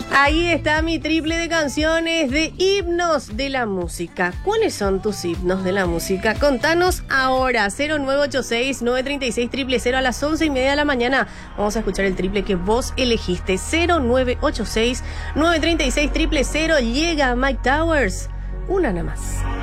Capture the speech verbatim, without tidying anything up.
Ahí está mi triple de canciones de himnos de la música. ¿Cuáles son tus himnos de la música? Contanos ahora. cero nueve ocho seis, nueve tres seis, cero cero cero a las once y media de la mañana. Vamos a escuchar el triple que vos elegiste. cero nueve ocho seis, nueve tres seis, cero cero cero. Llega Mike Towers. Una nada más.